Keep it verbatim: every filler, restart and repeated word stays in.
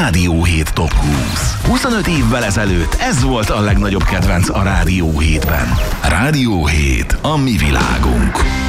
Rádió hét Top húsz. huszonöt évvel ezelőtt ez volt a legnagyobb kedvenc a Rádió hétben. Rádió hét, a mi világunk.